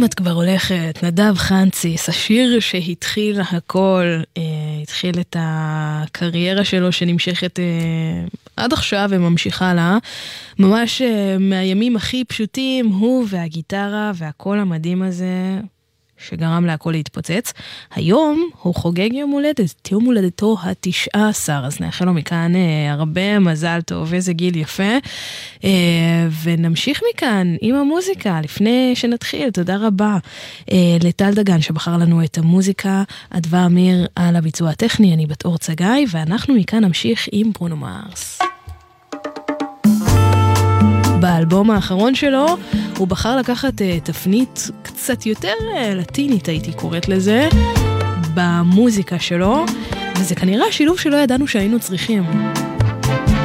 אם את כבר הולכת, נדב חנציס, השיר שהתחיל הכל, התחיל את הקריירה שלו שנמשכת עד עכשיו וממשיכה לה, ממש מהימים הכי פשוטים, הוא והגיטרה והקול המדהים הזה שגרם להכל להתפוצץ. היום הוא חוגג יום הולדת, יום הולדתו ה-19, אז נאחל לו מכאן הרבה מזל טוב, איזה גיל יפה, ונמשיך מכאן עם המוזיקה. לפני שנתחיל, תודה רבה לטל דגן שבחר לנו את המוזיקה, אדווה אמיר על הביצוע הטכני, אני בת אור צגאי, ואנחנו מכאן נמשיך עם ברונו מארס. באלבום האחרון שלו הוא בחר לקחת תפנית קצת יותר לטינית, הייתי קוראת לזה, במוזיקה שלו, וזה כנראה השילוב שלא ידענו שהיינו צריכים.